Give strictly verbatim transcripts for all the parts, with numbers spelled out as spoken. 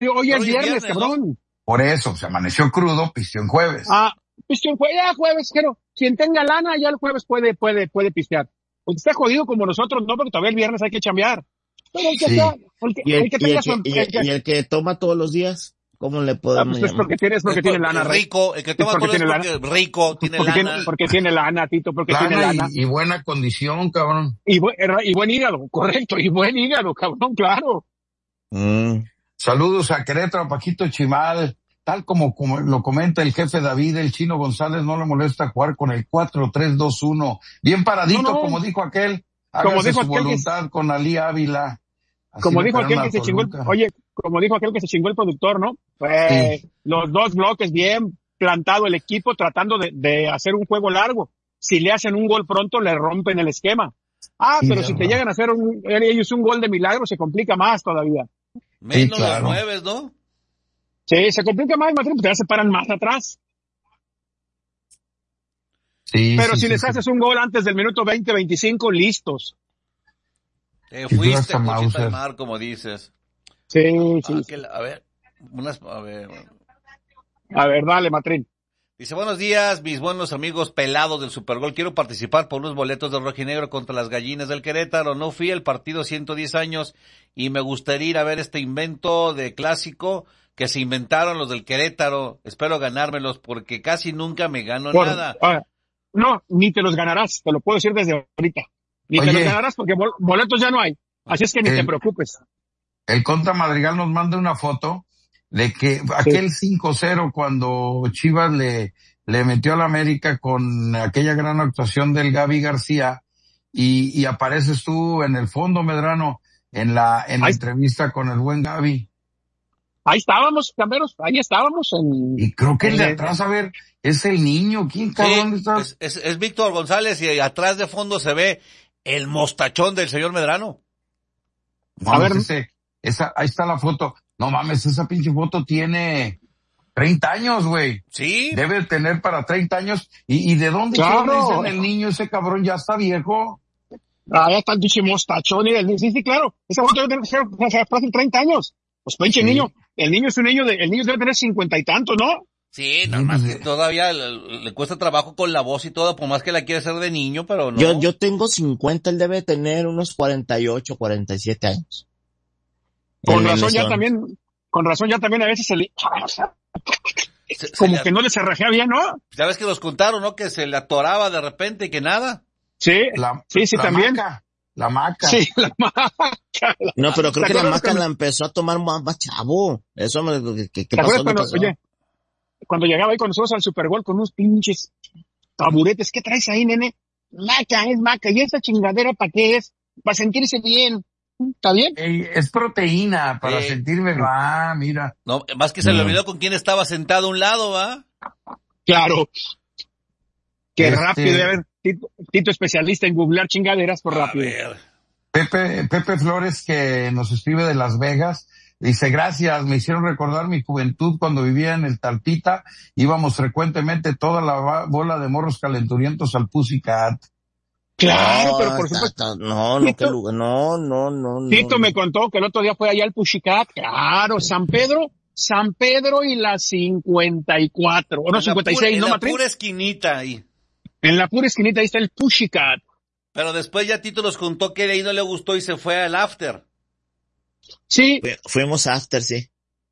Hoy es Hoy es viernes, viernes, cabrón. Por eso, se amaneció crudo, pisteó en jueves. Ah, pisteó en jueves, ya jueves, pero quien tenga lana ya el jueves puede, puede, puede pistear. Porque está jodido como nosotros, no, porque todavía el viernes hay que chambear. Pero el que Sí. sea, el que, ¿Y el, el que y el tenga que, su, y el el, que- y el que toma todos los días? ¿Cómo le ah, podemos pues es llamar? porque tiene, es porque Es tiene por- lana, es Rey. rico, el que toma porque todo es tiene porque lana. es rico, tiene Porque lana. tiene, porque tiene lana, Tito, porque tiene Lana lana. y, y buena condición, cabrón. Y, buen, y buen hígado, correcto, y buen hígado, cabrón, claro. Mm. Saludos a Querétaro, a Paquito Chimal. Tal como, como lo comenta el jefe David, el Chino González no le molesta jugar con el cuatro tres dos uno. Bien paradito, No, no. como dijo aquel. Como Hágase dijo su aquel que voluntad con Ali Ávila. Así Como le dijo aquel pegaron que a se chingó el, Toluca. oye, como dijo aquel que se chingó el productor, ¿no? Pues, Sí. los dos bloques bien plantado el equipo tratando de, de hacer un juego largo. Si le hacen un gol pronto, le rompen el esquema. Ah, Sí, pero de si te verdad. llegan a hacer un, ellos un gol de milagro, se complica más todavía. Menos Sí, claro. los nueves, ¿no? Sí, se complica más, Matrín, porque ya se paran más atrás. Sí, Pero sí, si sí, les sí. haces un gol antes del minuto veinte, veinticinco, listos. Te Si tú fuiste, hasta Cuchita Mauser. al mar, como dices. Sí, Ah, sí. que la- a ver, unas, a ver. A ver, dale, Matrín. Dice, buenos días, mis buenos amigos pelados del Supergol. Quiero participar por unos boletos de rojinegro contra las gallinas del Querétaro. No fui al partido ciento diez años y me gustaría ir a ver este invento de clásico que se inventaron los del Querétaro. Espero ganármelos porque casi nunca me gano Por- nada. ah, no, ni te los ganarás, te lo puedo decir desde ahorita. Ni te Oye. los ganarás porque bol- boletos ya no hay. Así es que ni El- te preocupes. El Conta Madrigal nos manda una foto de que aquel cinco cero cuando Chivas le, le metió a la América con aquella gran actuación del Gaby García y, y apareces tú en el fondo, Medrano, en la, en la Ahí- entrevista con el buen Gaby. Ahí estábamos, camperos, ahí estábamos en... Y creo que el de Eh, atrás, a ver, es el niño. ¿Quién cabrón Sí, está? es, es, es Víctor González y atrás de fondo se ve el mostachón del señor Medrano. No, a ver. ese, esa, ahí está la foto. No mames, esa pinche foto tiene treinta años, güey. Sí, Debe tener para treinta años. ¿Y, y de dónde Claro. quién dicen el niño? Ese cabrón ya está viejo. Allá está el pinche mostachón y el... Sí, sí, claro. Esa foto debe tener que ser o sea, hace treinta años. Pues pinche Sí. niño. El niño es un niño de... El niño debe tener cincuenta y tantos, ¿no? sí, nada más que todavía le, le cuesta trabajo con la voz y todo, por más que la quiere hacer de niño, pero no. Yo, yo tengo cincuenta, él debe tener unos cuarenta y ocho, cuarenta y siete años. Con El razón ya Nelson. también... Con razón ya también a veces se le... Se- se Como le- que no le cerrajea bien, ¿no? Ya ves que nos contaron, ¿no? Que se le atoraba de repente y que nada. Sí, La, sí, sí, la también. maca, la maca. Sí, la maca. No, pero creo ¿Te que la acuerdas maca cuando- la empezó a tomar más, más chavo. Eso me, ¿qué, qué ¿Te pasó? acuerdas ¿Qué cuando, pasó? oye, cuando llegaba ahí con nosotros al Supergol con unos pinches taburetes? ¿Qué traes ahí, nene? Maca, es maca. ¿Y esa chingadera para qué es? Para sentirse bien. ¿Está bien? Ey, es proteína para Sí. sentirme. Ah, mira. No, más que se le Mm. olvidó con quién estaba sentado a un lado, ¿va? Claro. Qué Este- rápido. A ver, Tito, Tito especialista en googlear chingaderas por A rápido. ver. Pepe, Pepe Flores, que nos escribe de Las Vegas, dice, gracias, me hicieron recordar mi juventud cuando vivía en el Talpita, íbamos frecuentemente toda la ba- bola de morros calenturientos al Pussycat. Claro, No, pero por está- supuesto. está- no, no, qué Tito- lugar, no, no, no, Tito no. me contó que el otro día fue allá al Pushicat. Claro, San Pedro, San Pedro y la cincuenta y cuatro, o no, En la cincuenta y pura- seis, en ¿no, la Matrín? pura esquinita ahí. En la pura esquinita ahí está el Pushicat. Pero después ya Tito nos contó que ahí no le gustó y se fue al after. Sí, Fu- Fuimos after, sí.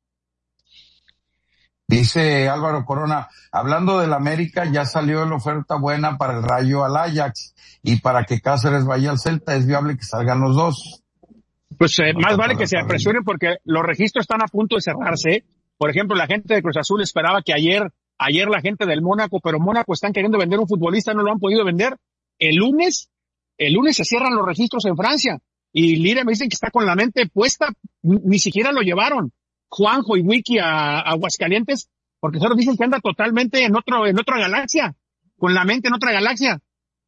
Dice Álvaro Corona, hablando del América, ya salió la oferta buena para el Rayo al Ajax y para que Cáceres vaya al Celta, es viable que salgan los dos. pues eh, No, más no, vale no, que no, se no, no. apresuren porque los registros están a punto de cerrarse. Por ejemplo, la gente de Cruz Azul esperaba que ayer, ayer la gente del Mónaco, pero Mónaco están queriendo vender un futbolista, no lo han podido vender. El lunes, el lunes se cierran los registros en Francia y Lira me dicen que está con la mente puesta, ni, ni siquiera lo llevaron Juanjo y Wiki a, a Aguascalientes porque solo dicen que anda totalmente en otro, en otra galaxia, con la mente en otra galaxia.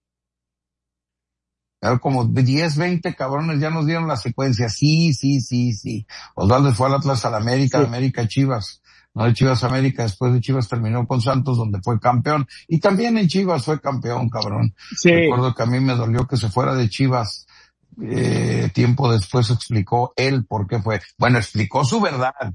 Claro, como diez, veinte cabrones ya nos dieron la secuencia. Sí, sí, sí, sí. Osvaldo fue al Atlas al América, Sí. América Chivas. No de Chivas América, después de Chivas terminó con Santos donde fue campeón. Y también en Chivas fue campeón, cabrón. Sí. Recuerdo que a mí me dolió que se fuera de Chivas. Eh, tiempo después explicó él por qué fue. Bueno, explicó su verdad.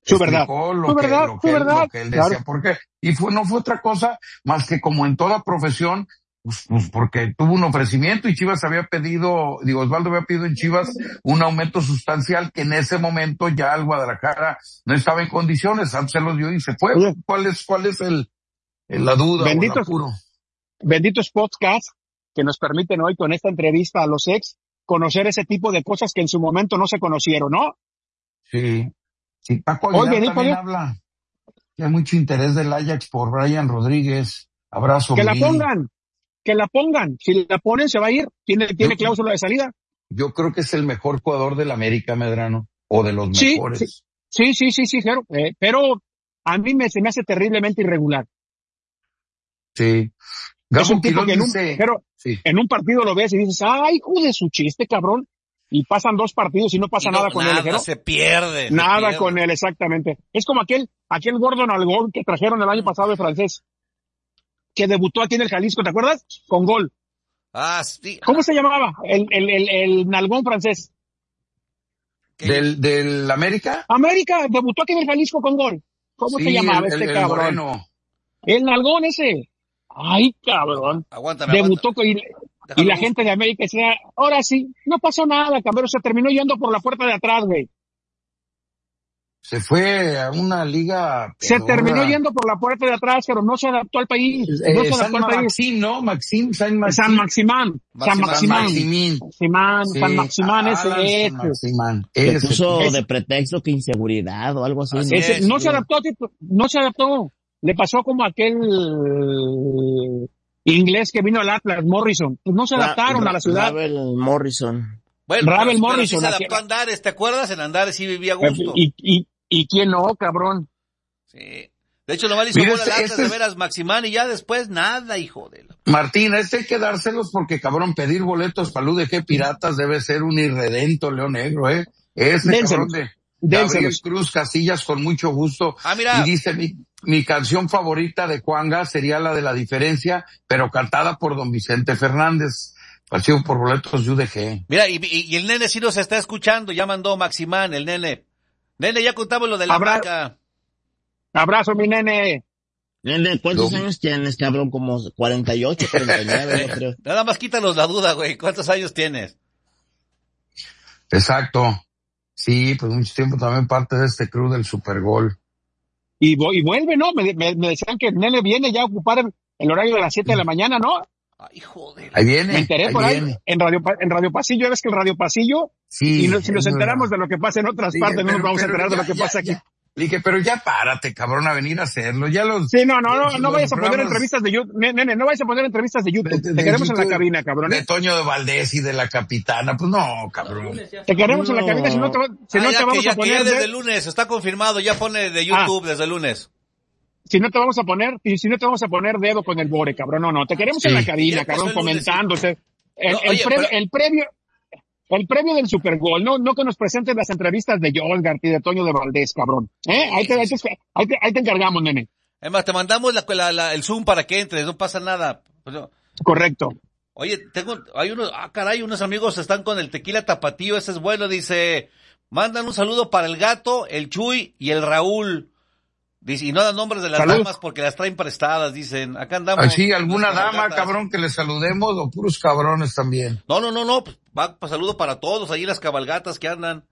Su verdad. Explicó lo Su que, verdad, lo su que, él- verdad. lo que él decía, Claro. ¿por qué? Y fue, no fue otra cosa más que como en toda profesión, pues, pues porque tuvo un ofrecimiento y Chivas había pedido, digo, Osvaldo había pedido en Chivas un aumento sustancial que en ese momento ya el Guadalajara no estaba en condiciones, Santos se lo dio y se fue. Oye, ¿Cuál es, cuál es el, el- la duda o el benditos, apuro? benditos podcasts que nos permiten hoy con esta entrevista a los ex conocer ese tipo de cosas que en su momento no se conocieron, ¿no? Sí, sí, Paco Oye, Aguilar Benito, también oye, habla, que hay mucho interés del Ajax por Brian Rodríguez, abrazo que la Viri. pongan, que la pongan. Si la ponen, se va a ir. Tiene, Yo, tiene cláusula de salida. yo creo que es el mejor jugador del América, Medrano, o de los Sí, sí, mejores. sí, sí, sí, sí, claro. Eh, pero a mí me, se me hace terriblemente irregular. Sí. Es Gabo un tipo Quirós que en un, dice, pero sí, en un partido lo ves y dices, ay, hijo de su chiste, cabrón. Y pasan dos partidos y no pasa Y no, nada con él, nada, ¿no? se pierde. se Nada pierde. con él, exactamente. Es como aquel, aquel Gordon Algón que trajeron el año pasado de francés, que debutó aquí en el Jalisco, ¿te acuerdas? Con gol. Ah, sí. ¿Cómo se llamaba? El, el, el, el nalgón francés. ¿Qué? del, del América, América, debutó aquí en el Jalisco con gol. ¿Cómo se sí, llamaba el, el, este el cabrón? moreno. El nalgón ese. Ay, cabrón. Aguántame, Debutó aguántame. con, y, y Déjalo la busco. gente de América decía, ahora sí, no pasó nada, cabrón, se terminó yendo por la puerta de atrás, güey. Se fue a una liga Se terminó pedorra. yendo por la puerta de atrás, pero no se adaptó al país. No Eh, se San adaptó al país. Maxim, ¿no? Maxim, San San Maxim. Maximán. San Maximán. San Maximán. Maximín. Maximán, Sí, San Maximán, ese, Alan San ese. Maximán. Le Ese. puso es- de pretexto que inseguridad o algo así, Así ¿no? ese, es. no se adaptó, tipo, no se adaptó. Le pasó como aquel inglés que vino al Atlas, Morrison. Pues no se Ra- adaptaron Ra- a la ciudad. Ravel Morrison. Bueno, Ravel pero, pero sí Morrison, se aquí- adaptó a Andares, ¿te acuerdas? En Andares sí vivía a gusto. Y, y, y quién no, cabrón. Sí. De hecho, nomás le hizo Mira, gol al este- Atlas este de es- veras Maximán y ya después nada, hijo de la... Martín, este hay que dárselos porque, cabrón, pedir boletos para el U D G Piratas debe ser un irredento León Negro, ¿eh? Ese Dénselos. cabrón de Gabriel Dénselos. Cruz Casillas con mucho gusto. Ah, mira. Y dice, mi, mi canción favorita de Juanga sería la de La Diferencia, pero cantada por don Vicente Fernández. Pasión por boletos de U D G. Mira, y, y, y el nene sí nos está escuchando, ya mandó Maximán, el nene. Nene, ya contamos lo de la Habrá- marca. Abrazo, mi nene. Nene, ¿cuántos Lo- años tienes, cabrón? Como cuarenta y ocho, cuarenta y nueve, yo creo. Nada más quítanos la duda, güey. ¿Cuántos años tienes? Exacto. Sí, pues mucho tiempo también parte de este crew del Supergol. Y, vo- y vuelve, ¿no? Me, me, me decían que el nene viene ya a ocupar el, el horario de las siete de la mañana, ¿no? Ay, joder. Ahí viene. Me enteré ahí por ahí, viene. en Radio, Pa- en Radio Pasillo, ves que el Radio Pasillo, Sí. y no- si nos es enteramos verdad. de lo que pasa en otras Dije, partes, no pero- nos vamos a pero enterar de ya- lo que ya- pasa aquí. ya. Dije, pero ya párate, cabrón, a venir a hacerlo. Ya los... Sí, no, no, no, los no vayas a poner programas entrevistas de YouTube, nene, no vayas a poner entrevistas de YouTube, de- te de queremos en la YouTube, cabina, cabrón, de ¿eh? Toño de Valdés y de la Capitana. Pues no, cabrón. Te queremos en la No. cabina, si no te, va- si Ah, no ya te que vamos ya, a que poner, ya desde de- el lunes, está confirmado, ya pone de YouTube desde el lunes. si no te vamos a poner, y si no te vamos a poner dedo con el bore, cabrón, no, no, te queremos Sí. en la Ya cabina, empezó cabrón, el lunes, sí. comentándose. El, No, el oye, previo, pero- el previo, el previo del Supergol, no, no que nos presenten las entrevistas de Jolgart y de Toño de Valdés, cabrón. ¿Eh? Ahí te, ahí te, ahí te, ahí te encargamos, nene. Además, te mandamos la, la- la- el Zoom para que entres, no pasa nada. Pues no. Correcto. Oye, tengo, hay unos, ah, caray, unos amigos están con el tequila tapatío, ese es bueno, dice, mandan un saludo para el gato, el Chuy y el Raúl. Dice, y no dan nombres de las Saludos. damas porque las traen prestadas, dicen, acá andamos. Así, alguna Las dama, cabalgatas. cabrón, que le saludemos, o puros cabrones también. No, no, no, no, pues, va, pues, saludo para todos, allí las cabalgatas que andan.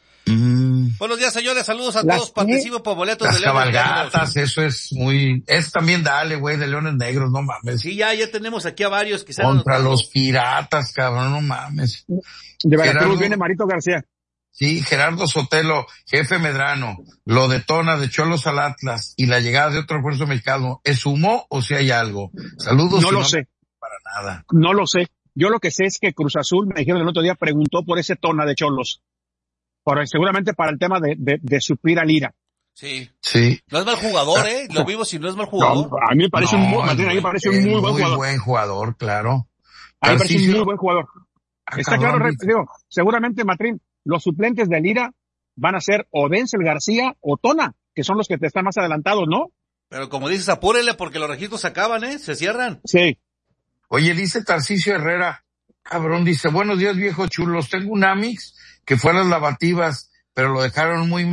Mm, Buenos días, señores, saludos a Las todos, que- participo por boletos las de Leones cabalgatas, Negros. eso es muy... Es también dale, güey, de Leones Negros, no mames. Sí, ya, ya tenemos aquí a varios que se han Contra anotado. los piratas, cabrón, no mames. De Veracruz Gerardo. viene Marito García. Sí, Gerardo Sotelo, jefe Medrano, lo detona de Cholos al Atlas y la llegada de otro refuerzo mexicano, ¿es humo o si hay algo? Saludos. No y lo sé, Para nada. no lo sé. Yo lo que sé es que Cruz Azul, me dijeron el otro día, preguntó por ese tona de Cholos. Por, seguramente para el tema de, de, de suplir a Lira. Sí. Sí. No es mal jugador, eh, lo vivo si no es mal No, jugador. a mí me parece un, muy- No, Martín, a mí me parece un es muy buen jugador. buen jugador, claro. A mí me parece un Tarcisio- muy buen jugador. Ah, Está cabrón, claro, re- dice- digo, seguramente, Matrín, los suplentes de Lira van a ser o Denzel García o Tona, que son los que te están más adelantados, ¿no? Pero como dices, apúrenle porque los registros se acaban, eh, se cierran. Sí. Oye, dice Tarcisio Herrera, cabrón, dice, buenos días viejos chulos, tengo un Amix que fue a las lavativas, pero lo dejaron muy mal.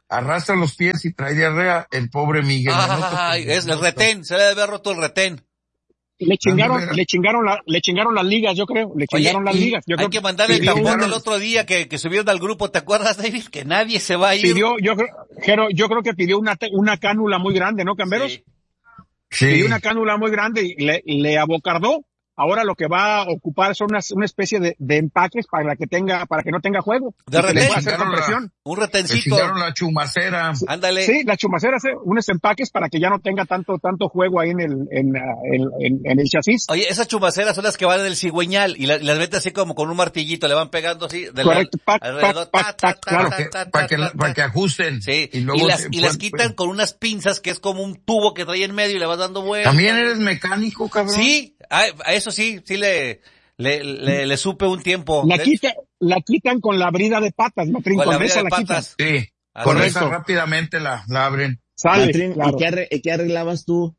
arrastra los pies y trae diarrea, el pobre Miguel. Ay, no te... es el retén, se le debe haber roto el retén. Le chingaron, le chingaron la, le chingaron las ligas, yo creo, le chingaron Oye, las ligas. Yo hay creo que mandarle el tampón del otro día que, que subieron al grupo, ¿te acuerdas, David? Que nadie se va a ir. Pidió, yo creo, Jero, yo creo que pidió una, una cánula muy grande, ¿no, Camberos? Sí. Sí. Pidió una cánula muy grande y le, le abocardó. Ahora lo que va a ocupar son unas, una especie de, de empaques para que tenga, para que no tenga juego. De retén. La, un retencito. Le la chumacera. Sí, ándale. Sí, la chumacera, ¿sí? Unos empaques para que ya no tenga tanto, tanto juego ahí en el, en, en, en, en el chasis. Oye, esas chumaceras son las que van en el cigüeñal y la, las mete así como con un martillito, le van pegando así. De Correcto, la, pac, alrededor, pac, pac, pac, claro, para que, para que ajusten. Sí, y, luego y las, y las quitan con unas pinzas que es como un tubo que trae en medio y le vas dando vueltas. ¿También eres mecánico, cabrón? Sí, a, a eso sí, sí le, Le, le, le supe un tiempo. La quita, la quitan con la brida de patas, Matrín, con, con la brida esa de la patas. quitan. Sí, con esa rápidamente la, la abren. Sale, Matrín, claro. ¿Y, qué arre, ¿y qué arreglabas tú?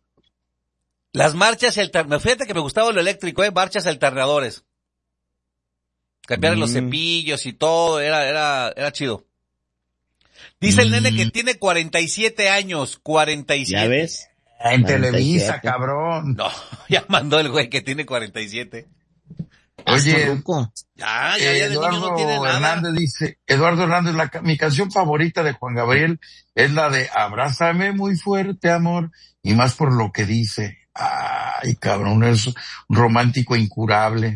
Las marchas, el fíjate que me gustaba lo eléctrico, eh, marchas alternadores. Cambiar mm. los cepillos y todo, era, era, era chido. Dice mm. el nene que tiene cuarenta y siete años, cuarenta y siete. ¿Ya ves? En Televisa, cabrón. No, ya mandó el güey que tiene cuarenta y siete. Oye, ya, ya, ya de niño no tiene nada. Hernández dice, Eduardo Hernández, la, mi canción favorita de Juan Gabriel es la de Abrázame muy fuerte, amor, y más por lo que dice. Ay, cabrón, es un romántico incurable.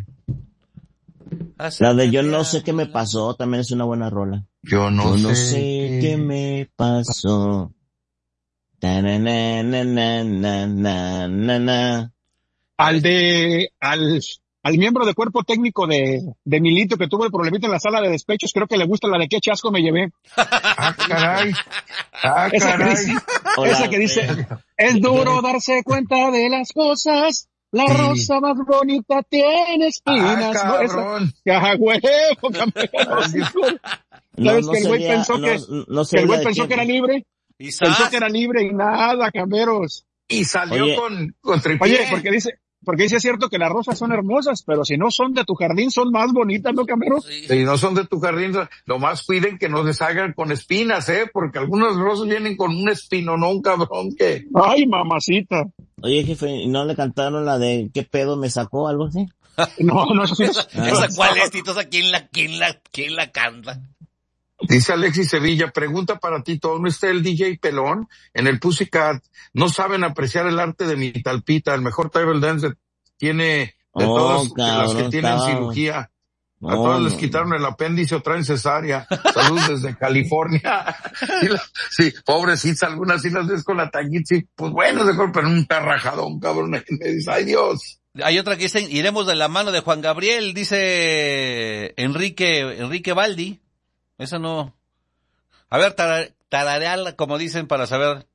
La de Yo no sé qué me pasó, también es una buena rola. Yo no, Yo no sé, sé qué me pasó. Na, na, na, na, na, na, na, na. Al de, al, al miembro de cuerpo técnico de, de Milito que tuvo el problemita en la sala de despechos, creo que le gusta la de qué chasco me llevé. Ah, caray. Ah, esa caray. Que dice, esa que dice, es duro darse cuenta de las cosas, la sí. rosa más bonita tiene espinas. Ah, ¿no? cabrón. Esa, ¡ah, huevo, campeón! No, ¿Sabes no que el güey sería, pensó no, que, no que el güey pensó que era libre? Pensó que era libre y nada, Camberos. Y salió Oye, con, con tripié. Oye, porque dice, porque dice es cierto que las rosas son hermosas, pero si no son de tu jardín son más bonitas, ¿no, Camberos? Sí. Si no son de tu jardín, lo más cuiden que no les hagan con espinas, ¿eh? Porque algunas rosas vienen con un espino, no un cabrón que... Ay, mamacita. Oye, jefe, ¿no le cantaron la de qué pedo me sacó, algo así? No, no, eso sí. ¿Esa, ah. ¿Esa cuál es, Tito? ¿Quién la, quién la, quién la canta? Dice Alexis Sevilla, pregunta para ti, ¿dónde está el D J Pelón? En el Pussycat, no saben apreciar el arte de mi talpita, el mejor table dance tiene de oh, todas cabrón, las que tienen cabrón. cirugía. No, a todas no, les quitaron no. el apéndice o traen cesárea. Saludos desde California. Sí, la, sí, pobrecitas, algunas sí las ves con la tanguita, sí, pues bueno, mejor, pero un tarrajadón, cabrón. Me dice, ay Dios. Hay otra que dice, iremos de la mano de Juan Gabriel, dice Enrique, Enrique Baldi. Esa no. A ver, tar, tararearla como dicen para saber.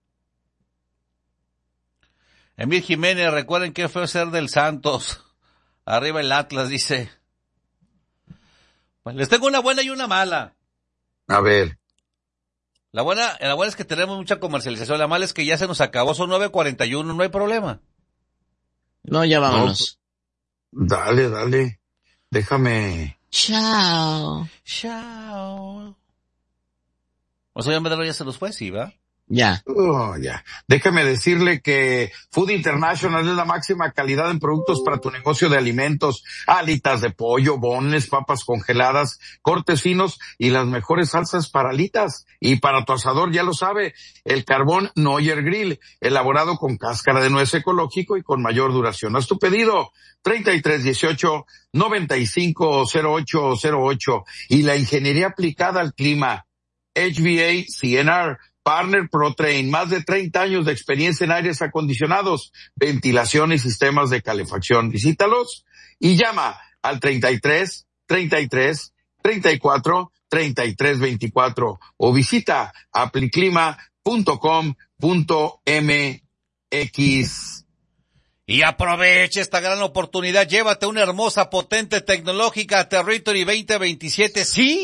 Emil Jiménez, recuerden qué fue ser del Santos. Arriba el Atlas, dice. Pues les tengo una buena y una mala. A ver. La buena, la buena es que tenemos mucha comercialización. La mala es que ya se nos acabó, son nueve cuarenta y uno, no hay problema. No, ya vámonos. No, dale, dale. Déjame. Chao. Chao. O sea, ya Medero ya se nos fue, sí, ¿va? Ya. Oh, ya. Déjame decirle que Food International es la máxima calidad en productos para tu negocio de alimentos, alitas de pollo, bones, papas congeladas, cortes finos y las mejores salsas para alitas. Y para tu asador, ya lo sabe, el carbón Noyer Grill, elaborado con cáscara de nuez ecológico y con mayor duración. Haz tu pedido, treinta y tres dieciocho, noventa y cinco cero ocho cero ocho. Y la ingeniería aplicada al clima, H V A C N R, Partner ProTrain, más de treinta años de experiencia en aires acondicionados, ventilación y sistemas de calefacción. Visítalos y llama al treinta y tres, treinta y tres, treinta y cuatro, treinta y tres veinticuatro o visita apliclima punto com punto m x. Y aprovecha esta gran oportunidad, llévate una hermosa, potente, tecnológica Territory veinte veintisiete, sí,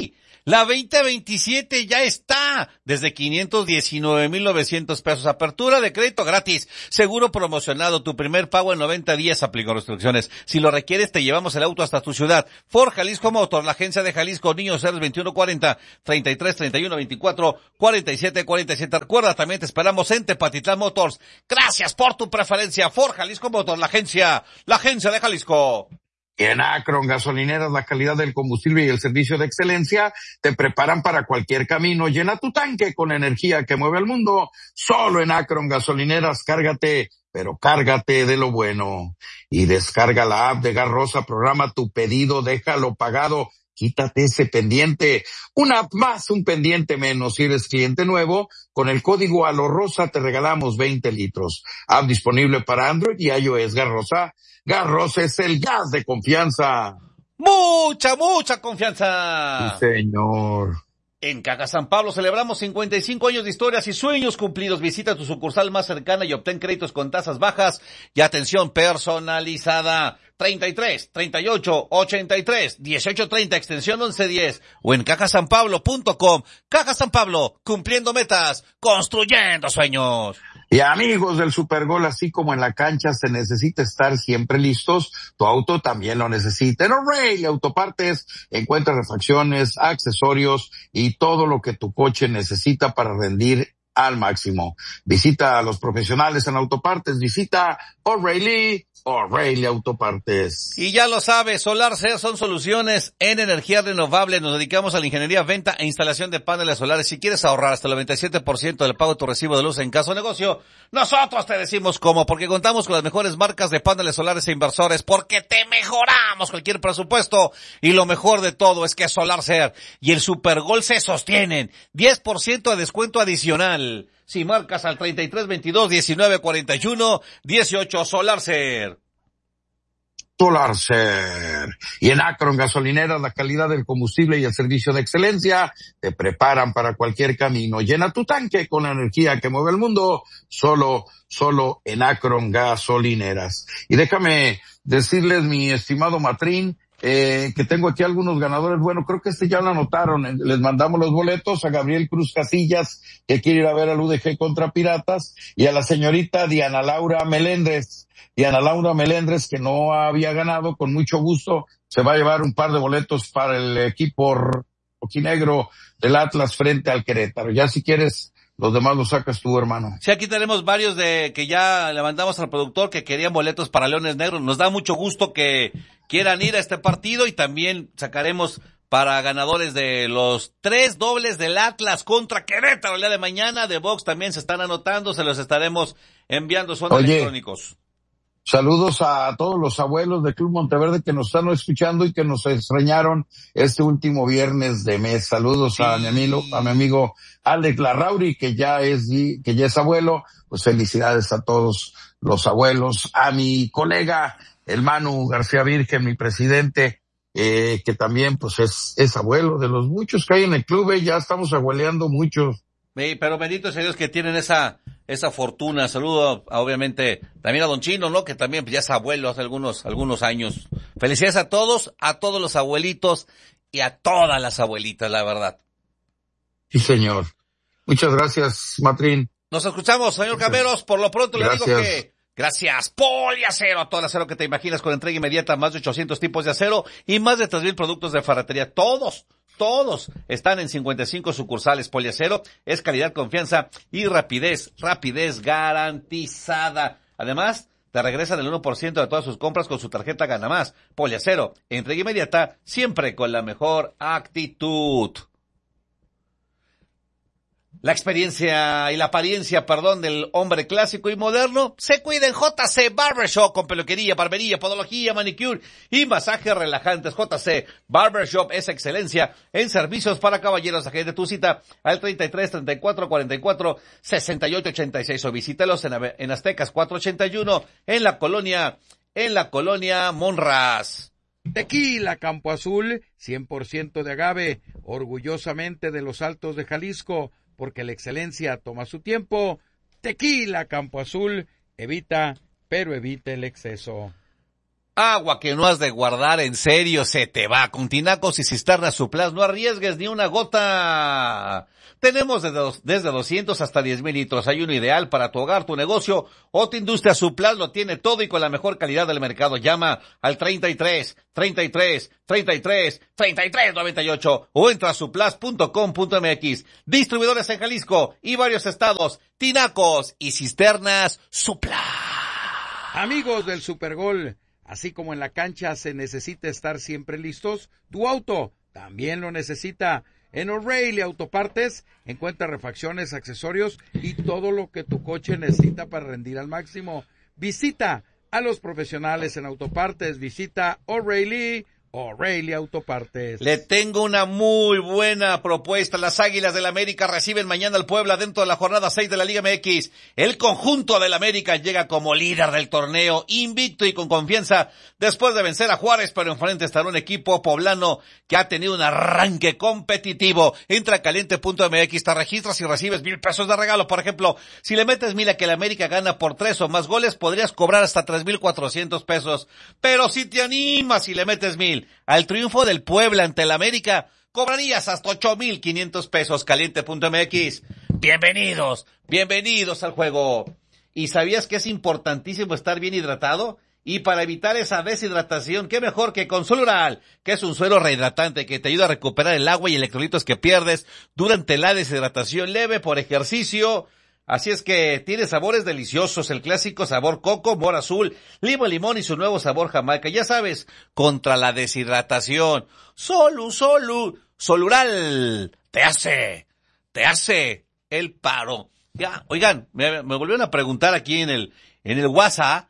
La veinte veintisiete ya está, desde quinientos diecinueve mil novecientos pesos. Apertura de crédito gratis, seguro promocionado, tu primer pago en noventa días, aplico restricciones. Si lo requieres, te llevamos el auto hasta tu ciudad. Ford Jalisco Motors, la agencia de Jalisco, Niños Héroes veintiuno cuarenta, treinta y tres, treinta y uno, veinticuatro, cuarenta y siete, cuarenta y siete. Recuerda, también te esperamos en Tepatitlán Motors. Gracias por tu preferencia. Ford Jalisco Motors, la agencia, la agencia de Jalisco. Y en Akron Gasolineras, la calidad del combustible y el servicio de excelencia te preparan para cualquier camino. Llena tu tanque con energía que mueve el mundo. Solo en Akron Gasolineras, cárgate, pero cárgate de lo bueno. Y descarga la app de Gas Rosa, programa tu pedido, déjalo pagado. Quítate ese pendiente. Una app más, un pendiente menos. Si eres cliente nuevo, con el código ALOROSA te regalamos veinte litros. App disponible para Android y iOS. Gas Rosa. Gas Rosa es el gas de confianza. Mucha, mucha confianza. Sí, señor. En Caja San Pablo celebramos cincuenta y cinco años de historias y sueños cumplidos. Visita tu sucursal más cercana y obtén créditos con tasas bajas y atención personalizada. treinta y tres, treinta y ocho, ochenta y tres, dieciocho treinta, extensión once diez o en caja san pablo punto com. Caja San Pablo, cumpliendo metas, construyendo sueños. Y amigos del Supergol, así como en la cancha se necesita estar siempre listos, tu auto también lo necesita. En O'Reilly Autopartes encuentra refacciones, accesorios y todo lo que tu coche necesita para rendir al máximo. Visita a los profesionales en autopartes, visita O'Reilly, O'Reilly Autopartes. Y ya lo sabes, SolarCer son soluciones en energía renovable. Nos dedicamos a la ingeniería, venta e instalación de paneles solares. Si quieres ahorrar hasta el noventa y siete por ciento del pago de tu recibo de luz en caso de negocio, nosotros te decimos cómo, porque contamos con las mejores marcas de paneles solares e inversores, porque te mejoramos cualquier presupuesto. Y lo mejor de todo es que SolarCer y el Supergol se sostienen. diez por ciento de descuento adicional si marcas al treinta y tres, veintidós, diecinueve, cuarenta y uno, dieciocho. SolarCer. SolarCer. Y en Akron Gasolineras, la calidad del combustible y el servicio de excelencia te preparan para cualquier camino. Llena tu tanque con la energía que mueve el mundo, solo, solo en Akron Gasolineras. Y déjame decirles, mi estimado Matrín, eh, que tengo aquí algunos ganadores. Bueno, creo que este ya lo anotaron. Les mandamos los boletos a Gabriel Cruz Casillas, que quiere ir a ver al U D G contra Piratas, y a la señorita Diana Laura Melendres. Diana Laura Melendres, que no había ganado, con mucho gusto se va a llevar un par de boletos para el equipo rojinegro del Atlas frente al Querétaro. Ya si quieres, los demás los sacas tú, hermano. Sí, aquí tenemos varios de que ya le mandamos al productor que querían boletos para Leones Negros. Nos da mucho gusto que quieran ir a este partido, y también sacaremos para ganadores de los tres dobles del Atlas contra Querétaro el día de mañana. De box también se están anotando, se los estaremos enviando, son Oye, electrónicos. Saludos a todos los abuelos del Club Monteverde que nos están escuchando y que nos extrañaron este último viernes de mes. Saludos sí. a mi amigo, a mi amigo Alex Larrauri, que ya es, que ya es abuelo. Pues felicidades a todos los abuelos. A mi colega, el Manu García Virgen, mi presidente, eh, que también pues es, es abuelo de los muchos que hay en el club. Eh, ya estamos abueleando muchos. Pero bendito sea Dios que tienen esa esa fortuna. Saludo a, obviamente también a Don Chino, ¿no? Que también ya es abuelo hace algunos algunos años. Felicidades a todos, a todos los abuelitos y a todas las abuelitas, la verdad. Sí, señor. Muchas gracias, Matrín. Nos escuchamos, señor Cameros. Por lo pronto gracias. Le digo que gracias, Poliacero, todo el acero que te imaginas, con entrega inmediata, más de ochocientos tipos de acero y más de tres mil productos de ferretería. Todos, todos están en cincuenta y cinco sucursales. Poliacero es calidad, confianza y rapidez, rapidez garantizada. Además, te regresan el uno por ciento de todas sus compras con su tarjeta Gana Más. Poliacero, entrega inmediata, siempre con la mejor actitud. La experiencia y la apariencia, perdón, del hombre clásico y moderno se cuida en J C Barbershop, con peluquería, barbería, podología, manicure y masajes relajantes. J C Barbershop es excelencia en servicios para caballeros. Agende tu cita al treinta y tres, treinta y cuatro, cuarenta y cuatro, sesenta y ocho, ochenta y seis o visítelos en, en Aztecas cuatrocientos ochenta y uno en la colonia, en la colonia Monraz. Tequila Campo Azul, cien por ciento de agave, orgullosamente de los Altos de Jalisco, porque la excelencia toma su tiempo. Tequila Campo Azul, evita, pero evita el exceso. Agua que no has de guardar, en serio, se te va. Con tinacos y cisternas Suplas, no arriesgues ni una gota. Tenemos desde, dos, desde doscientos hasta diez mil litros. Hay uno ideal para tu hogar, tu negocio o tu industria. Suplas lo tiene todo y con la mejor calidad del mercado. Llama al treinta y tres, treinta y tres, treinta y tres, treinta y tres, noventa y ocho o entra a suplas punto com punto m x. Distribuidores en Jalisco y varios estados. Tinacos y cisternas Suplas. Amigos del Supergol, así como en la cancha se necesita estar siempre listos, tu auto también lo necesita. En O'Reilly Autopartes encuentra refacciones, accesorios y todo lo que tu coche necesita para rendir al máximo. Visita a los profesionales en autopartes. Visita O'Reilly, O'Reilly Autopartes. Le tengo una muy buena propuesta. Las Águilas del América reciben mañana al Puebla dentro de la jornada seis de la Liga M X. El conjunto del América llega como líder del torneo, invicto y con confianza, después de vencer a Juárez, pero enfrente estará un equipo poblano que ha tenido un arranque competitivo. Entra a caliente punto m x, te registras y recibes mil pesos de regalo. Por ejemplo, si le metes mil a que el América gana por tres o más goles, podrías cobrar hasta tres mil cuatrocientos pesos. Pero si te animas y le metes mil al triunfo del Puebla ante el América, cobrarías hasta ocho mil quinientos pesos. caliente punto m x. Bienvenidos, bienvenidos al juego. ¿Y sabías que es importantísimo estar bien hidratado? Y para evitar esa deshidratación, qué mejor que con Solural, que es un suero rehidratante que te ayuda a recuperar el agua y electrolitos que pierdes durante la deshidratación leve por ejercicio. Así es que tiene sabores deliciosos, el clásico sabor coco, mora azul, limo, limón y su nuevo sabor jamaica. Ya sabes, contra la deshidratación. Solu, Solu, Solural, te hace, te hace el paro. Ya, oigan, me, me volvieron a preguntar aquí en el, en el WhatsApp,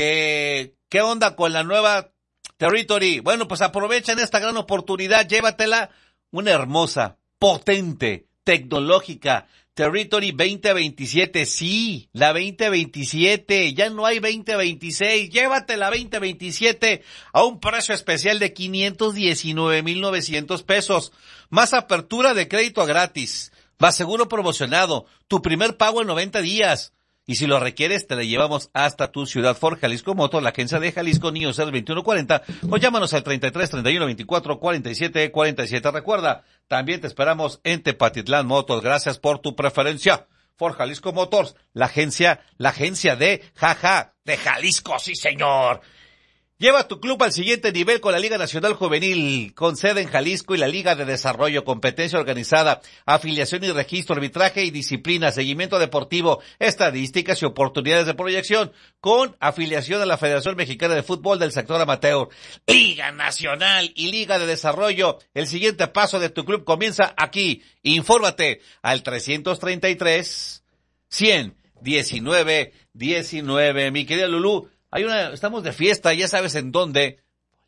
que, ¿qué onda con la nueva Territory? Bueno, pues aprovechen esta gran oportunidad, llévatela, una hermosa, potente, tecnológica Territory veinte veintisiete, sí, la veinte veintisiete, ya no hay veinte veintiséis, llévate la veinte veintisiete a un precio especial de quinientos diecinueve mil novecientos pesos, más apertura de crédito gratis, más seguro promocionado, tu primer pago en noventa días. Y si lo requieres, te la llevamos hasta tu ciudad. Ford Jalisco Motor, la agencia de Jalisco, Niño cero veintiuno cuarenta, o llámanos al treinta y tres, treinta y uno, veinticuatro, cuarenta y siete, cuarenta y siete. Recuerda, también te esperamos en Tepatitlán Motors. Gracias por tu preferencia. Ford Jalisco Motors, la agencia, la agencia de Jaja, de Jalisco, sí señor. Lleva tu club al siguiente nivel con la Liga Nacional Juvenil, con sede en Jalisco, y la Liga de Desarrollo, competencia organizada, afiliación y registro, arbitraje y disciplina, seguimiento deportivo, estadísticas y oportunidades de proyección, con afiliación a la Federación Mexicana de Fútbol del sector amateur. Liga Nacional y Liga de Desarrollo, el siguiente paso de tu club comienza aquí. Infórmate al trescientos treinta y tres, cien, diecinueve, diecinueve. Mi querida Lulú, hay una, estamos de fiesta, ya sabes en dónde,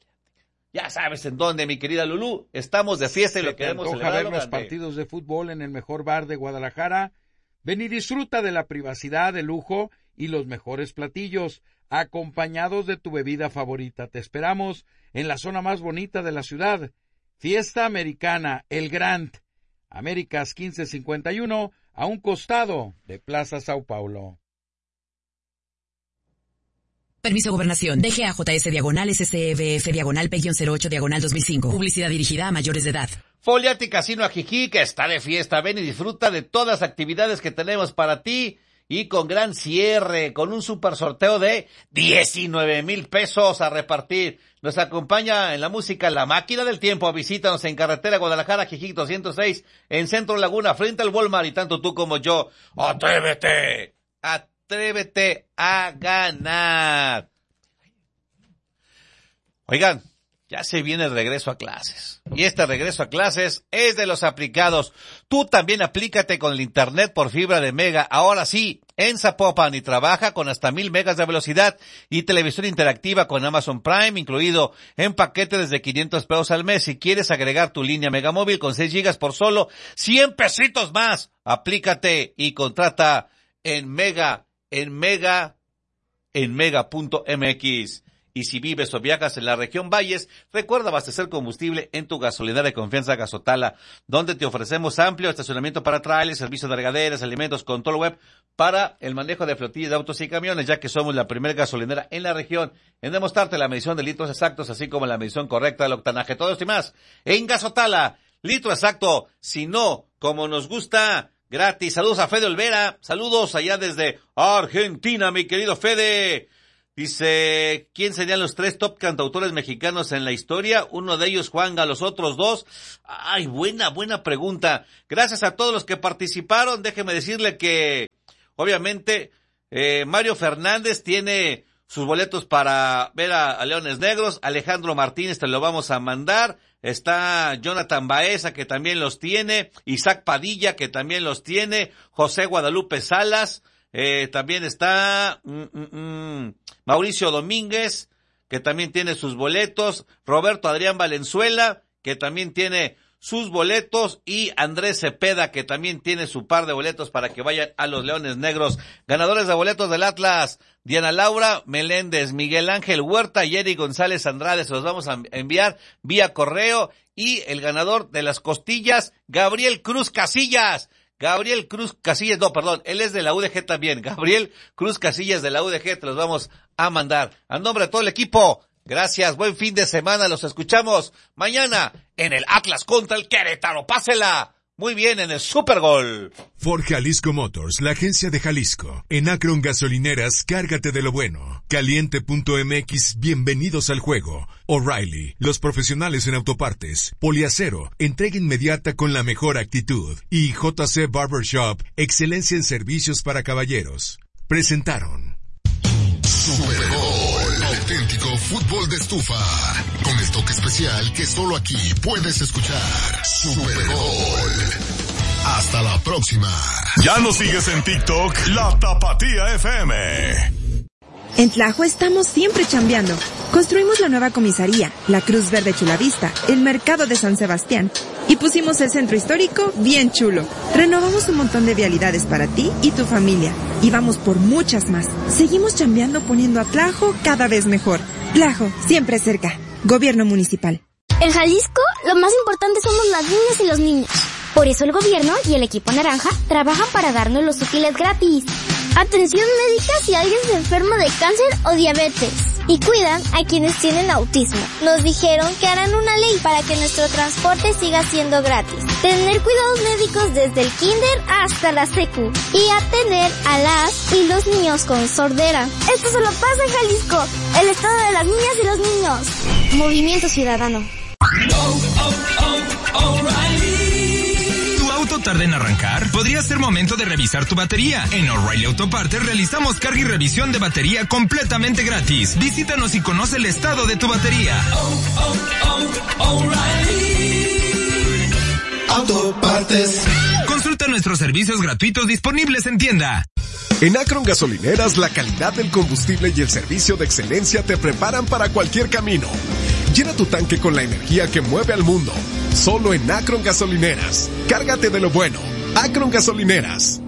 ya sabes en dónde, mi querida Lulú, estamos de fiesta y lo queremos celebrar. ver los partidos de fútbol en el mejor bar de Guadalajara. Ven y disfruta de la privacidad, el lujo y los mejores platillos, acompañados de tu bebida favorita. Te esperamos en la zona más bonita de la ciudad. Fiesta Americana, El Grand, Américas quince cincuenta y uno, a un costado de Plaza Sao Paulo. Permiso Gobernación, D G A J S diagonal S C V F diagonal P cero ocho diagonal dos mil cinco. Publicidad dirigida a mayores de edad. Foliati Casino Ajijic está de fiesta. Ven y disfruta de todas las actividades que tenemos para ti y con gran cierre, con un super sorteo de diecinueve mil pesos a repartir. Nos acompaña en la música La Máquina del Tiempo. Visítanos en carretera Guadalajara, Ajijic doscientos seis, en Centro Laguna, frente al Walmart, y tanto tú como yo. ¡Atrévete! ¡Atrévete! Atrévete a ganar. Oigan, ya se viene el regreso a clases. Y este regreso a clases es de los aplicados. Tú también aplícate con el internet por fibra de Mega. Ahora sí, en Zapopan, y trabaja con hasta mil megas de velocidad y televisión interactiva con Amazon Prime, incluido en paquete desde quinientos pesos al mes. Si quieres agregar tu línea Megamóvil con seis gigas por solo cien pesitos más, aplícate y contrata en Mega. En Mega, en Mega punto M X. Y si vives o viajas en la región Valles, recuerda abastecer combustible en tu gasolinera de confianza Gasotala, donde te ofrecemos amplio estacionamiento para trailers, servicio de regaderas, alimentos, control web para el manejo de flotillas de autos y camiones, ya que somos la primera gasolinera en la región en demostrarte la medición de litros exactos, así como la medición correcta del octanaje. Todo esto y más en Gasotala, litro exacto, si no, como nos gusta, gratis. Saludos a Fede Olvera, saludos allá desde Argentina, mi querido Fede. Dice, ¿quién serían los tres top cantautores mexicanos en la historia? Uno de ellos, Juanga, los otros dos. Ay, buena, buena pregunta. Gracias a todos los que participaron. Déjeme decirle que, obviamente, eh, Mario Fernández tiene sus boletos para ver a, a Leones Negros. Alejandro Martínez te lo vamos a mandar. Está Jonathan Baeza, que también los tiene. Isaac Padilla, que también los tiene. José Guadalupe Salas. Eh, también está mm, mm, mm, Mauricio Domínguez, que también tiene sus boletos, Roberto Adrián Valenzuela, que también tiene sus boletos, y Andrés Cepeda, que también tiene su par de boletos para que vayan a los Leones Negros. Ganadores de boletos del Atlas, Diana Laura Meléndez, Miguel Ángel Huerta y Eric González Andrade, se los vamos a enviar vía correo. Y el ganador de las costillas, Gabriel Cruz Casillas. Gabriel Cruz Casillas, no, perdón, él es de la U D G también. Gabriel Cruz Casillas de la U D G, te los vamos a mandar. A nombre de todo el equipo, gracias, buen fin de semana, los escuchamos mañana en el Atlas contra el Querétaro. Pásela muy bien en el Super Gol. Ford Jalisco Motors, la agencia de Jalisco. En Akron Gasolineras, cárgate de lo bueno. Caliente punto m x, bienvenidos al juego. O'Reilly, los profesionales en autopartes. Poliacero, entrega inmediata con la mejor actitud. Y J C Barbershop, excelencia en servicios para caballeros. Presentaron Super Gol, auténtico fútbol de estufa, con el toque especial que solo aquí puedes escuchar. Super Gol. Hasta la próxima. Ya nos sigues en TikTok, La Tapatía F M. En Tlajo estamos siempre chambeando. Construimos la nueva comisaría, la Cruz Verde Chulavista, el mercado de San Sebastián y pusimos el centro histórico bien chulo. Renovamos un montón de vialidades para ti y tu familia y vamos por muchas más. Seguimos chambeando poniendo a Tlajo cada vez mejor. Tlajo, siempre cerca. Gobierno municipal. En Jalisco, lo más importante somos las niñas y los niños. Por eso el gobierno y el equipo naranja trabajan para darnos los útiles gratis. Atención médica si alguien se enferma de cáncer o diabetes. Y cuidan a quienes tienen autismo. Nos dijeron que harán una ley para que nuestro transporte siga siendo gratis. Tener cuidados médicos desde el kinder hasta la secu. Y atender a las y los niños con sordera. Esto solo pasa en Jalisco, el estado de las niñas y los niños. Movimiento Ciudadano. Oh, oh, oh, O'Reilly. ¿Tu auto tarda en arrancar? Podría ser momento de revisar tu batería. En O'Reilly Autopartes realizamos carga y revisión de batería completamente gratis. Visítanos y conoce el estado de tu batería. Oh, oh, oh, O'Reilly Autopartes. Consulta nuestros servicios gratuitos disponibles en tienda. En Akron Gasolineras, la calidad del combustible y el servicio de excelencia te preparan para cualquier camino. Llena tu tanque con la energía que mueve al mundo. Solo en Akron Gasolineras. Cárgate de lo bueno. Akron Gasolineras.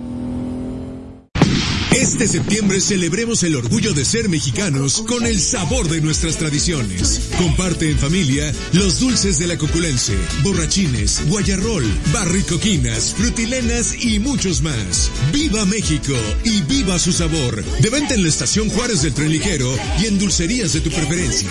Este septiembre celebremos el orgullo de ser mexicanos con el sabor de nuestras tradiciones. Comparte en familia los dulces de la Coculense, borrachines, guayarrol, barricoquinas, frutilenas y muchos más. ¡Viva México y viva su sabor! De venta en la Estación Juárez del Tren Ligero y en dulcerías de tu preferencia.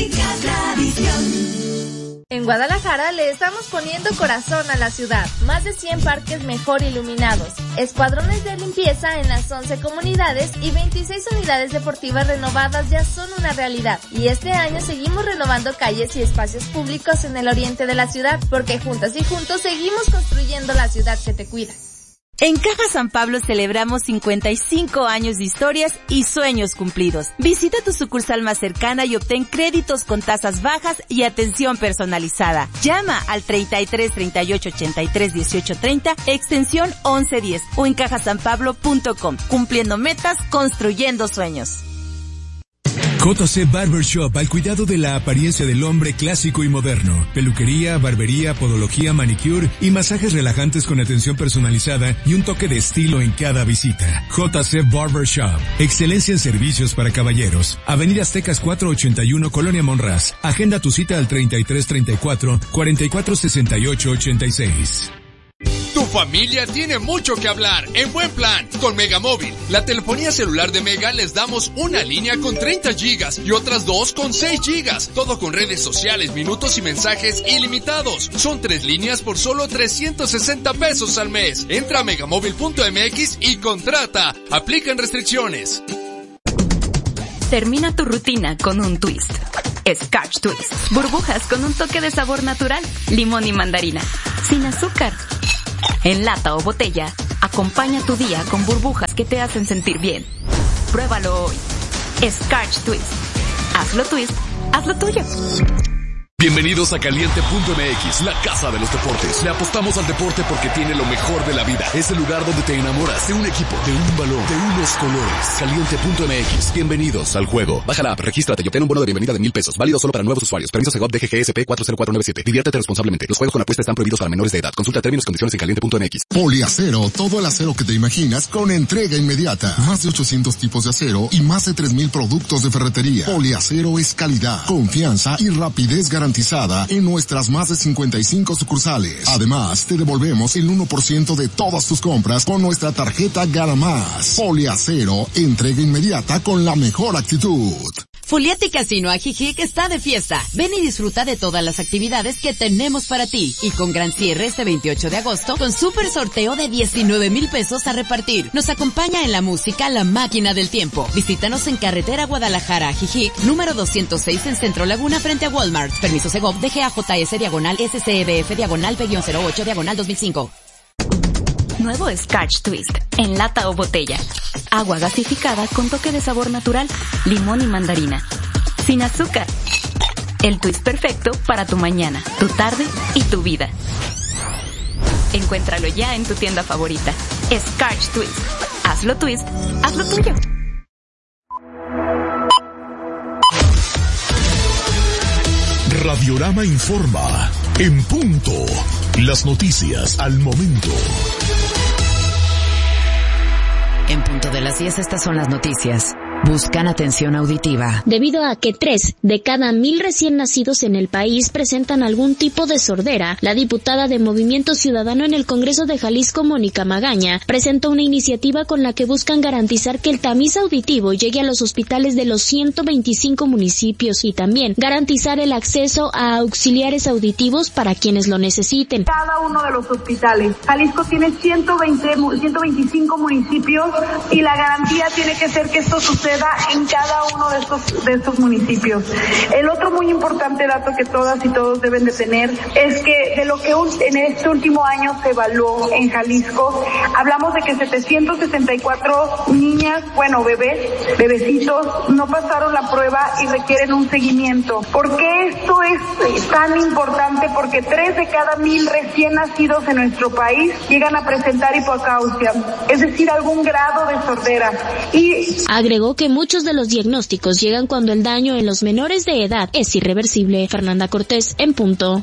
En Guadalajara le estamos poniendo corazón a la ciudad. Más de cien parques mejor iluminados, escuadrones de limpieza en las once comunidades y veintiséis unidades deportivas renovadas ya son una realidad. Y este año seguimos renovando calles y espacios públicos en el oriente de la ciudad, porque juntas y juntos seguimos construyendo la ciudad que te cuida. En Caja San Pablo celebramos cincuenta y cinco años de historias y sueños cumplidos. Visita tu sucursal más cercana y obtén créditos con tasas bajas y atención personalizada. Llama al treinta y tres, treinta y ocho, ochenta y tres, dieciocho, treinta, extensión once diez o en caja san pablo punto com. Cumpliendo metas, construyendo sueños. J C Barbershop, al cuidado de la apariencia del hombre clásico y moderno. Peluquería, barbería, podología, manicure y masajes relajantes con atención personalizada y un toque de estilo en cada visita. J C Barbershop, excelencia en servicios para caballeros. Avenida Aztecas cuatrocientos ochenta y uno, Colonia Monraz. Agenda tu cita al treinta y tres treinta y cuatro, cuarenta y cuatro sesenta y ocho ochenta y seis. Tu familia tiene mucho que hablar en buen plan con Megamóvil. La telefonía celular de Mega les damos una línea con treinta gigas y otras dos con seis gigas. Todo con redes sociales, minutos y mensajes ilimitados. Son tres líneas por solo trescientos sesenta pesos al mes. Entra a megamóvil punto m x y contrata. Aplican restricciones. Termina tu rutina con un twist. Scotch Twist. Burbujas con un toque de sabor natural. Limón y mandarina. Sin azúcar. En lata o botella, acompaña tu día con burbujas que te hacen sentir bien. Pruébalo hoy. Scotch Twist. Hazlo twist, hazlo tuyo. Bienvenidos a Caliente punto m x, la casa de los deportes. Le apostamos al deporte porque tiene lo mejor de la vida. Es el lugar donde te enamoras de un equipo, de un balón, de unos colores. Caliente punto m x. Bienvenidos al juego. Baja la app, regístrate y obtén un bono de bienvenida de mil pesos. Válido solo para nuevos usuarios. Permiso Segov D G G S P cuatro cero cuatro nueve siete. Diviértete responsablemente. Los juegos con apuesta están prohibidos para menores de edad. Consulta términos y condiciones en caliente punto m x. Poliacero, todo el acero que te imaginas con entrega inmediata. Más de ochocientos tipos de acero y más de tres mil productos de ferretería. Poliacero es calidad, confianza y rapidez garantizada en nuestras más de cincuenta y cinco sucursales. Además, te devolvemos el uno por ciento de todas tus compras con nuestra tarjeta Gana Más. Poliacero, entrega inmediata con la mejor actitud. Fuliati Casino Ajijic está de fiesta. Ven y disfruta de todas las actividades que tenemos para ti. Y con gran cierre este veintiocho de agosto, con súper sorteo de diecinueve mil pesos a repartir. Nos acompaña en la música La Máquina del Tiempo. Visítanos en Carretera Guadalajara Ajijic, número doscientos seis en Centro Laguna frente a Walmart. Permiso Segov D G A J S diagonal S C E B F diagonal P cero ocho diagonal dos mil cinco. Nuevo Scotch Twist. En lata o botella. Agua gasificada con toque de sabor natural. Limón y mandarina. Sin azúcar. El twist perfecto para tu mañana, tu tarde y tu vida. Encuéntralo ya en tu tienda favorita. Scotch Twist. Hazlo twist, hazlo tuyo. Radiorama informa. En punto. Las noticias al momento. En punto de las diez, estas son las noticias. Buscan atención auditiva. Debido a que tres de cada mil recién nacidos en el país presentan algún tipo de sordera, la diputada de Movimiento Ciudadano en el Congreso de Jalisco, Mónica Magaña, presentó una iniciativa con la que buscan garantizar que el tamiz auditivo llegue a los hospitales de los ciento veinticinco municipios y también garantizar el acceso a auxiliares auditivos para quienes lo necesiten. Cada uno de los hospitales. Jalisco tiene ciento veinte, ciento veinticinco municipios y la garantía tiene que ser que esto suceda en cada uno de estos de estos municipios. El otro muy importante dato que todas y todos deben de tener es que de lo que un, en este último año se evaluó en Jalisco, hablamos de que setecientos sesenta y cuatro niñas, bueno, bebés, bebecitos, no pasaron la prueba y requieren un seguimiento. ¿Por qué esto es tan importante? Porque tres de cada mil recién nacidos en nuestro país llegan a presentar hipocausia, es decir, algún grado de sordera. Y agregó que muchos de los diagnósticos llegan cuando el daño en los menores de edad es irreversible. Fernanda Cortés, en punto.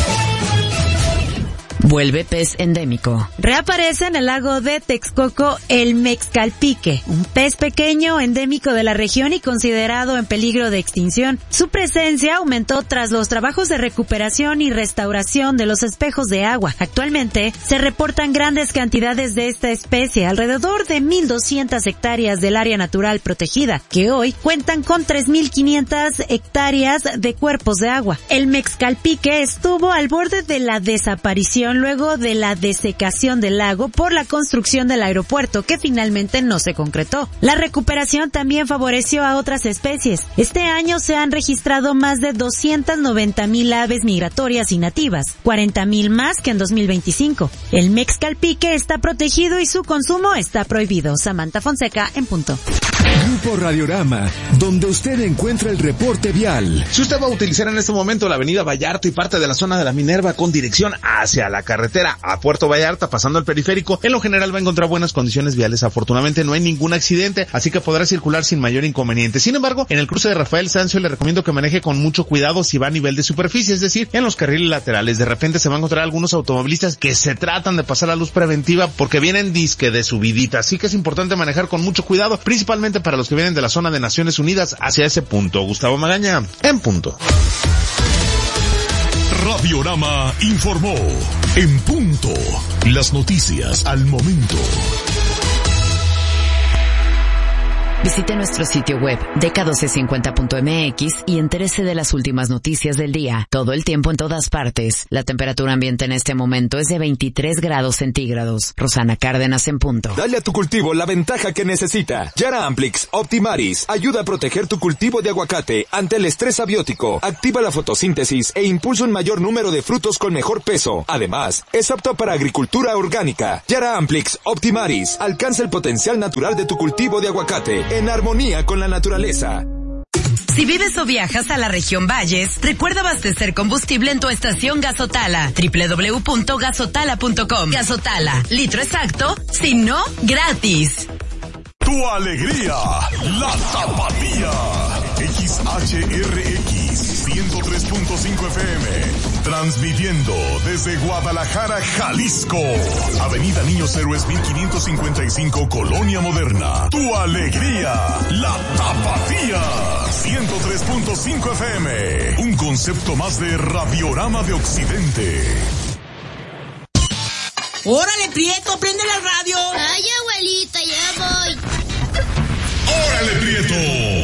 Vuelve pez endémico. Reaparece en el lago de Texcoco el mexcalpique, un pez pequeño endémico de la región y considerado en peligro de extinción. Su presencia aumentó tras los trabajos de recuperación y restauración de los espejos de agua. Actualmente se reportan grandes cantidades de esta especie, alrededor de mil doscientas hectáreas del área natural protegida, que hoy cuentan con tres mil quinientas hectáreas de cuerpos de agua. El mexcalpique estuvo al borde de la desaparición luego de la desecación del lago por la construcción del aeropuerto, que finalmente no se concretó. La recuperación también favoreció a otras especies. Este año se han registrado más de doscientas noventa mil aves migratorias y nativas, cuarenta mil más que en dos mil veinticinco. El mexcalpique está protegido y su consumo está prohibido. Samantha Fonseca, en punto. Grupo Radiorama, donde usted encuentra el reporte vial. Si usted va a utilizar en este momento la avenida Vallarta y parte de la zona de la Minerva con dirección hacia la la carretera a Puerto Vallarta, pasando el periférico, en lo general va a encontrar buenas condiciones viales. Afortunadamente no hay ningún accidente, así que podrá circular sin mayor inconveniente. Sin embargo, en el cruce de Rafael Sanzio le recomiendo que maneje con mucho cuidado si va a nivel de superficie, es decir, en los carriles laterales. De repente se van a encontrar algunos automovilistas que se tratan de pasar la luz preventiva porque vienen disque de subidita, así que es importante manejar con mucho cuidado, principalmente para los que vienen de la zona de Naciones Unidas hacia ese punto. Gustavo Magaña, en punto. Radiorama informó en punto. Las noticias al momento. Visite nuestro sitio web D K doce cincuenta punto M X y entérese de las últimas noticias del día, todo el tiempo en todas partes. La temperatura ambiente en este momento es de veintitrés grados centígrados. Rosana Cárdenas en punto. Dale a tu cultivo la ventaja que necesita. Yara Amplix Optimaris ayuda a proteger tu cultivo de aguacate ante el estrés abiótico, activa la fotosíntesis e impulsa un mayor número de frutos con mejor peso. Además, es apto para agricultura orgánica. Yara Amplix Optimaris alcanza el potencial natural de tu cultivo de aguacate en armonía con la naturaleza. Si vives o viajas a la región Valles, recuerda abastecer combustible en tu estación Gasotala. doble u doble u doble u punto gasotala punto com. Gasotala, litro exacto, si no, gratis. Tu alegría, la Tapatía. X H R X ciento tres punto cinco F M. Transmitiendo desde Guadalajara, Jalisco. Avenida Niños Héroes mil quinientos cincuenta y cinco, Colonia Moderna. Tu alegría, la Tapatía. ciento tres punto cinco F M. Un concepto más de Radiorama de Occidente. ¡Órale, Prieto, prende la radio! Ay, abuelita, ya voy. ¡Órale, Prieto!